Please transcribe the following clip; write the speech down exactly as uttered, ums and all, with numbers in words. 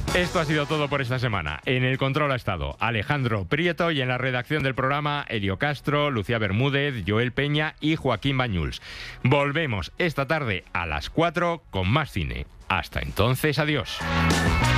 Esto ha sido todo por esta semana. En el control ha estado Alejandro Prieto y en la redacción del programa Elio Castro, Lucía Bermúdez, Joel Peña y Joaquín Bañuls. Volvemos esta tarde a las cuatro con más cine. Hasta entonces, adiós.